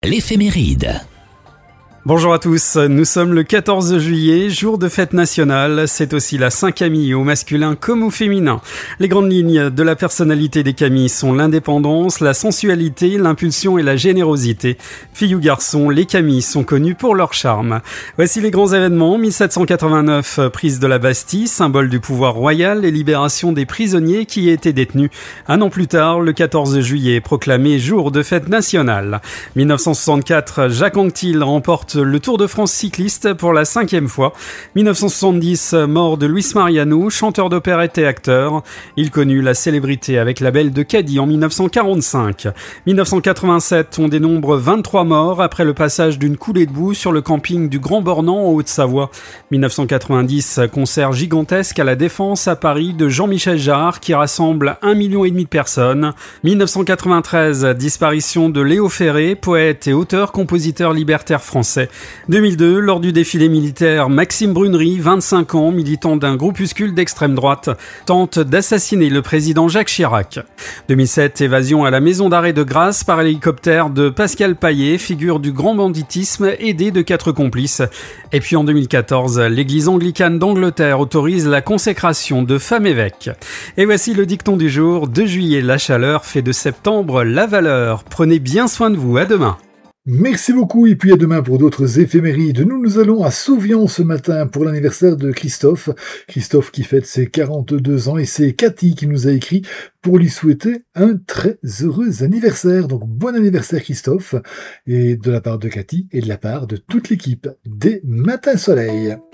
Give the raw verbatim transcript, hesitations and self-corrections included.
L'éphéméride. Bonjour à tous, nous sommes le quatorze juillet, jour de fête nationale. C'est aussi la Saint-Camille, au masculin comme au féminin. Les grandes lignes de la personnalité des Camilles sont l'indépendance, la sensualité, l'impulsion et la générosité. Filles ou garçons, les Camilles sont connus pour leur charme. Voici les grands événements. mille sept cent quatre-vingt-neuf, prise de la Bastille, symbole du pouvoir royal et libération des prisonniers qui y étaient détenus. Un an plus tard, le quatorze juillet, proclamé jour de fête nationale. mille neuf cent soixante-quatre, Jacques Anquetil remporte le Tour de France cycliste pour la cinquième fois. mille neuf cent soixante-dix, mort de Luis Mariano, chanteur d'opérette et acteur. Il connut la célébrité avec la Belle de Cadie en mille neuf cent quarante-cinq. mille neuf cent quatre-vingt-sept, on dénombre vingt-trois morts après le passage d'une coulée de boue sur le camping du Grand Bornand en Haute-Savoie. mille neuf cent quatre-vingt-dix, concert gigantesque à la Défense à Paris de Jean-Michel Jarre qui rassemble un million et demi de personnes. mille neuf cent quatre-vingt-treize, disparition de Léo Ferré, poète et auteur-compositeur libertaire français. deux mille deux, lors du défilé militaire, Maxime Brunery, vingt-cinq ans, militant d'un groupuscule d'extrême droite, tente d'assassiner le président Jacques Chirac. deux mille sept, évasion à la maison d'arrêt de Grasse par hélicoptère de Pascal Paillet, figure du grand banditisme, aidé de quatre complices. Et puis en deux mille quatorze, l'église anglicane d'Angleterre autorise la consécration de femmes évêques. Et voici le dicton du jour: deux juillet la chaleur fait de septembre la valeur. Prenez bien soin de vous, à demain. Merci beaucoup, et puis à demain pour d'autres éphémérides. Nous, nous allons à Souvian ce matin pour l'anniversaire de Christophe. Christophe qui fête ses quarante-deux ans, et c'est Cathy qui nous a écrit pour lui souhaiter un très heureux anniversaire. Donc bon anniversaire Christophe, et de la part de Cathy et de la part de toute l'équipe des Matins Soleil.